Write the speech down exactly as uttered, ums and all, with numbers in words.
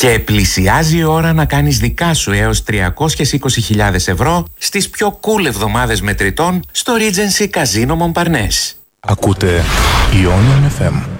Και πλησιάζει η ώρα να κάνεις δικά σου έως τριακόσιες είκοσι χιλιάδες ευρώ στις πιο cool εβδομάδες μετρητών στο Regency Casino Montparnasse. Ακούτε Ionian εφ εμ.